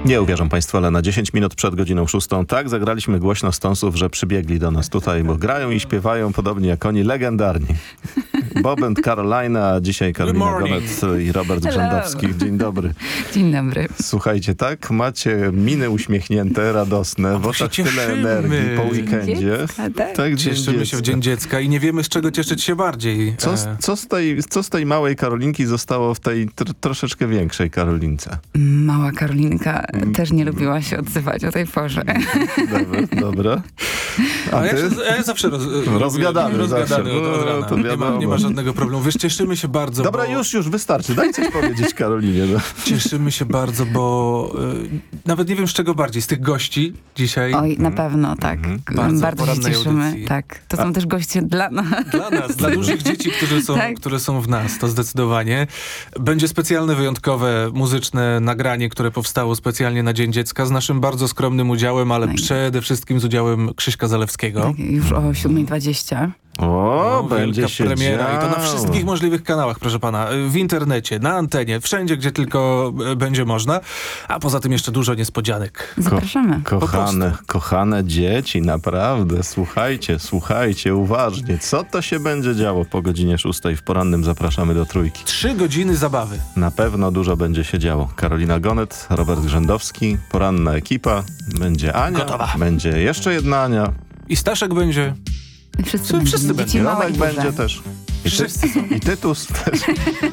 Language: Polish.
Nie uwierzą państwo, ale na 10 minut przed godziną 6 tak zagraliśmy głośno Stonesów, że przybiegli do nas tutaj, bo grają i śpiewają podobnie jak oni, legendarni. Bob and Carolina, a dzisiaj Karolina Gonet i Robert Grzędowski. Dzień dobry. Dzień dobry. Słuchajcie, tak macie miny uśmiechnięte, radosne, w oczach tyle energii po weekendzie. Tak? Cieszymy się w Dzień Dziecka i nie wiemy, z czego cieszyć się bardziej. Co z tej małej Karolinki zostało w tej troszeczkę większej Karolince? Mała Karolinka też nie lubiła się odzywać o tej porze. Dobra. A ty? Ja zawsze rozgadany od rana. To nie ma żadnego problemu. Wiesz, cieszymy się bardzo. Dobra, już wystarczy. Daj coś powiedzieć Karolinie. No. Cieszymy się bardzo, bo nawet nie wiem z czego bardziej. Z tych gości dzisiaj. Oj, na pewno, tak. Bardzo się cieszymy. Audycji. Tak. To są też goście dla nas. Dla nas, dla dużych dzieci, które są w nas. To zdecydowanie. Będzie specjalne, wyjątkowe, muzyczne nagranie, które powstało specjalnie na Dzień Dziecka z naszym bardzo skromnym udziałem, ale przede wszystkim z udziałem Krzyśka Zalewskiego. Tak, już o 7:20. Będzie się premiera działo. i to na wszystkich możliwych kanałach, proszę pana. W internecie, na antenie, wszędzie, gdzie tylko będzie można. A poza tym jeszcze dużo niespodzianek. Zapraszamy. Kochane dzieci, naprawdę, słuchajcie uważnie. Co to się będzie działo po godzinie 6 w porannym? Zapraszamy do Trójki. 3 godziny zabawy. Na pewno dużo będzie się działo. Karolina Gonet, Robert Grzędowski, poranna ekipa. Będzie Ania. Gotowa. Będzie jeszcze jedna Ania. I Staszek będzie. Wszyscy Wszyscy będą. Dzieci będą. małe i Romek duże. będzie też. Wszyscy są. I Tytus też.